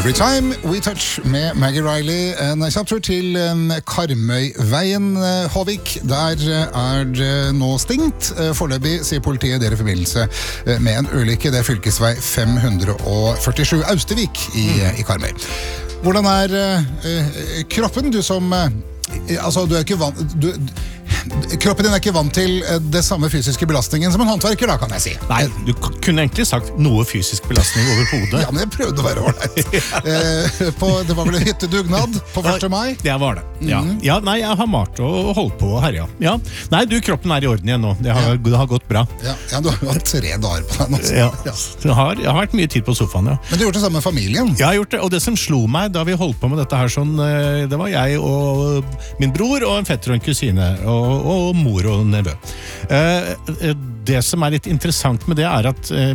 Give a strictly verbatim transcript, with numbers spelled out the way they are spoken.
Every time we touch med Maggie Riley, en kjapptur til um, Karmøyveien, uh, Håvik. Der uh, er det nå stengt. Uh, foreløpig sier politiet det i forbindelse uh, med en ulykke. Det er fylkesvei fem hundre førtisju Austervik i, uh, i Karmøy. Hvordan er uh, uh, kroppen? Du som uh, altså, du er ikke vant... Du, kroppen din er ikke vant til det samme fysiske belastningen som en håndverker, da, kan jeg si. Nei, du kunne egentlig sagt noe fysisk belastning over hodet. Ja, men jeg prøvde å være ordentlig. eh, Det var vel en hyttedugnad på første mai? Det var det, ja. Mm. Ja, nei, jeg har malt og holdt på her, ja. ja. Nei, du, kroppen er i orden igjen nå. Det har, ja. det har gått bra. Ja, ja, du har jo hatt tre dager på deg nå. Ja, ja. Jeg, har, jeg har vært mye tid på sofaen, ja. Men du har gjort det samme med familien? Jeg har gjort det, og det som slo meg da vi holdt på med dette her sånn, det var jeg og min bror og en fetter og en kusine, og og mor og nevø. Det som er litt interessant med det er at